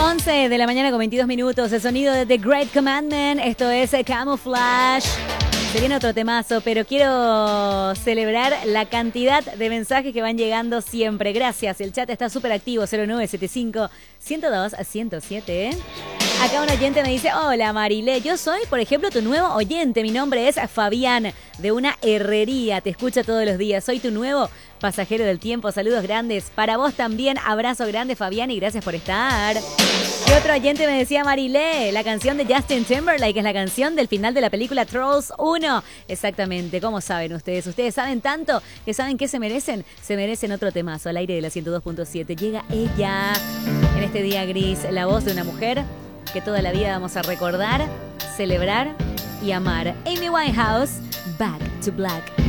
11 de la mañana con 22 minutos. El sonido de The Great Commandment. Esto es Camouflage. Se viene otro temazo, pero quiero celebrar la cantidad de mensajes que van llegando siempre. Gracias. El chat está súper activo. 0975-102-107. Acá un oyente me dice: hola Marilé, yo soy, por ejemplo, tu nuevo oyente. Mi nombre es Fabián, de una herrería. Te escucho todos los días. Soy tu nuevo pasajero del tiempo. Saludos grandes. Para vos también, abrazo grande, Fabián, y gracias por estar. Y otro oyente me decía: Marilé, la canción de Justin Timberlake es la canción del final de la película Trolls 1. Exactamente. ¿Cómo saben ustedes? Ustedes saben tanto que saben qué se merecen. Se merecen otro temazo al aire de la 102.7. Llega ella en este día gris, la voz de una mujer que toda la vida vamos a recordar, celebrar y amar. Amy Winehouse, Back to Black.